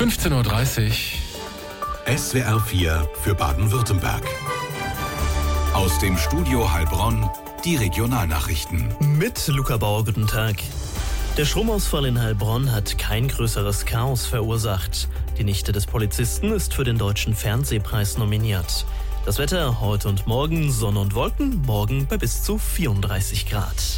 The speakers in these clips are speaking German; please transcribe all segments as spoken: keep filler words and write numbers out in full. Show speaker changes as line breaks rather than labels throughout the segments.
fünfzehn Uhr dreißig.
S W R vier für Baden-Württemberg. Aus dem Studio Heilbronn die Regionalnachrichten.
Mit Luca Bauer, guten Tag. Der Stromausfall in Heilbronn hat kein größeres Chaos verursacht. Die Nichte des Polizisten ist für den Deutschen Fernsehpreis nominiert. Das Wetter heute und morgen Sonne und Wolken, morgen bei bis zu vierunddreißig Grad.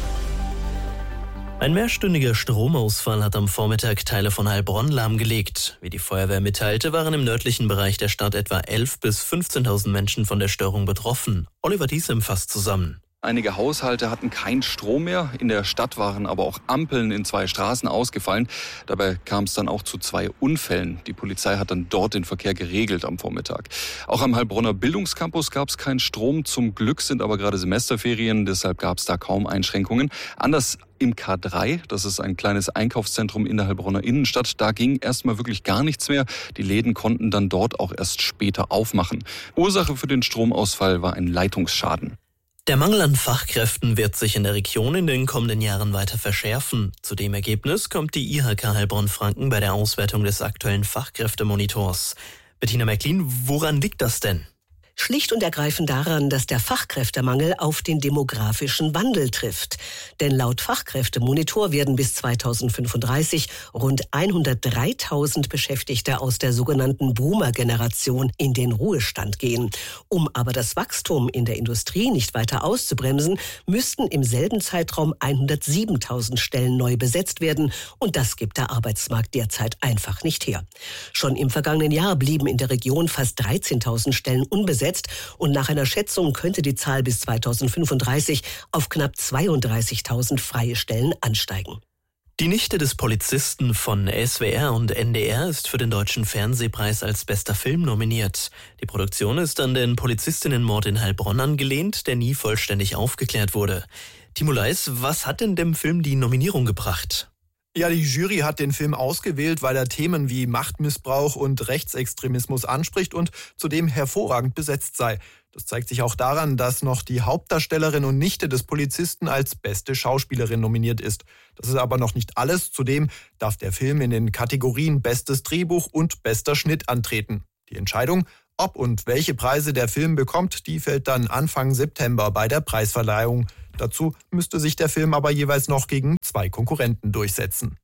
Ein mehrstündiger Stromausfall hat am Vormittag Teile von Heilbronn lahmgelegt. Wie die Feuerwehr mitteilte, waren im nördlichen Bereich der Stadt etwa elftausend bis fünfzehntausend Menschen von der Störung betroffen. Oliver Diesem fasst zusammen.
Einige Haushalte hatten keinen Strom mehr. In der Stadt waren aber auch Ampeln in zwei Straßen ausgefallen. Dabei kam es dann auch zu zwei Unfällen. Die Polizei hat dann dort den Verkehr geregelt am Vormittag. Auch am Heilbronner Bildungscampus gab es keinen Strom. Zum Glück sind aber gerade Semesterferien, deshalb gab es da kaum Einschränkungen. Anders im K drei, das ist ein kleines Einkaufszentrum in der Heilbronner Innenstadt, da ging erstmal wirklich gar nichts mehr. Die Läden konnten dann dort auch erst später aufmachen. Ursache für den Stromausfall war ein Leitungsschaden.
Der Mangel an Fachkräften wird sich in der Region in den kommenden Jahren weiter verschärfen. Zu dem Ergebnis kommt die I H K Heilbronn-Franken bei der Auswertung des aktuellen Fachkräftemonitors. Bettina Märklin, woran liegt das denn?
Schlicht und ergreifend daran, dass der Fachkräftemangel auf den demografischen Wandel trifft. Denn laut Fachkräftemonitor werden bis zweitausendfünfunddreißig rund hundertdreitausend Beschäftigte aus der sogenannten Boomer-Generation in den Ruhestand gehen. Um aber das Wachstum in der Industrie nicht weiter auszubremsen, müssten im selben Zeitraum hundertsiebentausend Stellen neu besetzt werden. Und das gibt der Arbeitsmarkt derzeit einfach nicht her. Schon im vergangenen Jahr blieben in der Region fast dreizehntausend Stellen unbesetzt. Und nach einer Schätzung könnte die Zahl bis zweitausendfünfunddreißig auf knapp zweiunddreißigtausend freie Stellen ansteigen.
Die Nichte des Polizisten von S W R und N D R ist für den Deutschen Fernsehpreis als bester Film nominiert. Die Produktion ist an den Polizistinnenmord in Heilbronn angelehnt, der nie vollständig aufgeklärt wurde. Timo Leis, was hat denn dem Film die Nominierung gebracht?
Ja, die Jury hat den Film ausgewählt, weil er Themen wie Machtmissbrauch und Rechtsextremismus anspricht und zudem hervorragend besetzt sei. Das zeigt sich auch daran, dass noch die Hauptdarstellerin und Nichte des Polizisten als beste Schauspielerin nominiert ist. Das ist aber noch nicht alles. Zudem darf der Film in den Kategorien Bestes Drehbuch und Bester Schnitt antreten. Die Entscheidung, ob und welche Preise der Film bekommt, die fällt dann Anfang September bei der Preisverleihung. Dazu müsste sich der Film aber jeweils noch gegen zwei Konkurrenten durchsetzen.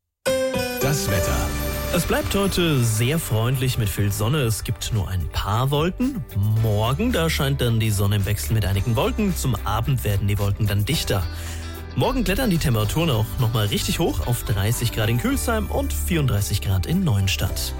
Das Wetter.
Es bleibt heute sehr freundlich mit viel Sonne. Es gibt nur ein paar Wolken. Morgen, da scheint dann die Sonne im Wechsel mit einigen Wolken. Zum Abend werden die Wolken dann dichter. Morgen klettern die Temperaturen auch nochmal richtig hoch auf dreißig Grad in Külsheim und vierunddreißig Grad in Neuenstadt.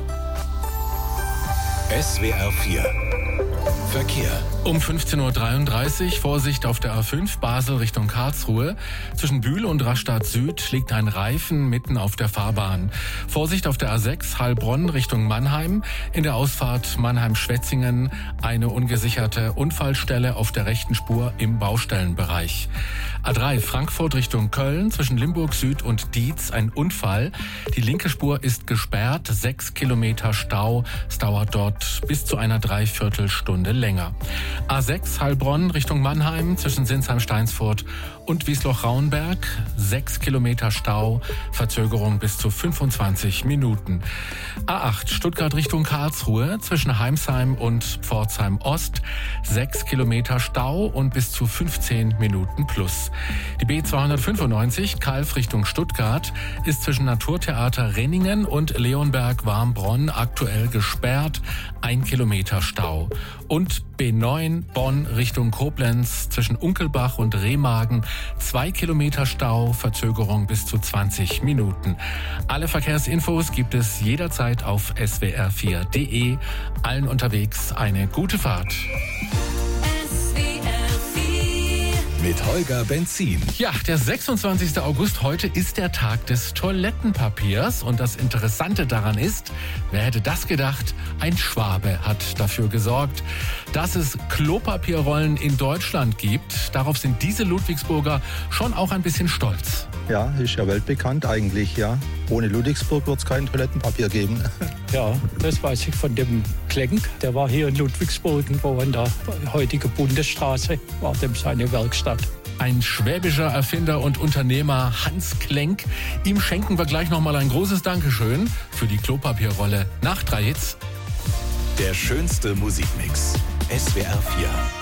S W R vier Verkehr.
Um fünfzehn Uhr dreiunddreißig, Vorsicht auf der A fünf Basel Richtung Karlsruhe. Zwischen Bühl und Rastatt Süd liegt ein Reifen mitten auf der Fahrbahn. Vorsicht auf der A sechs Heilbronn Richtung Mannheim. In der Ausfahrt Mannheim-Schwetzingen eine ungesicherte Unfallstelle auf der rechten Spur im Baustellenbereich. A drei Frankfurt Richtung Köln. Zwischen Limburg Süd und Dietz ein Unfall. Die linke Spur ist gesperrt. Sechs Kilometer Stau. Es dauert dort bis zu einer Dreiviertelstunde länger. A sechs Heilbronn Richtung Mannheim zwischen Sinsheim-Steinsfurt und Wiesloch-Raunberg. Sechs Kilometer Stau, Verzögerung bis zu fünfundzwanzig Minuten. A acht Stuttgart Richtung Karlsruhe zwischen Heimsheim und Pforzheim Ost. Sechs Kilometer Stau und bis zu fünfzehn Minuten plus. Die B zweihundertfünfundneunzig Calw Richtung Stuttgart ist zwischen Naturtheater Renningen und Leonberg-Warmbronn aktuell gesperrt. Ein Kilometer Stau. Und B neun Bonn Richtung Koblenz zwischen Unkelbach und Remagen. Zwei Kilometer Stau, Verzögerung bis zu zwanzig Minuten. Alle Verkehrsinfos gibt es jederzeit auf S W R vier Punkt de. Allen unterwegs eine gute Fahrt.
Mit Holger Benzin.
Ja, der sechsundzwanzigster August, heute ist der Tag des Toilettenpapiers. Und das Interessante daran ist, wer hätte das gedacht, ein Schwabe hat dafür gesorgt, dass es Klopapierrollen in Deutschland gibt. Darauf sind diese Ludwigsburger schon auch ein bisschen stolz.
Ja, ist ja weltbekannt eigentlich, ja. Ohne Ludwigsburg wird es kein Toilettenpapier geben.
Ja, das weiß ich von dem Klenk. Der war hier in Ludwigsburg, wo an der heutigen Bundesstraße war dem seine Werkstatt.
Ein schwäbischer Erfinder und Unternehmer, Hans Klenk. Ihm schenken wir gleich nochmal ein großes Dankeschön für die Klopapierrolle nach drei Hits.
Der schönste Musikmix. S W R vier.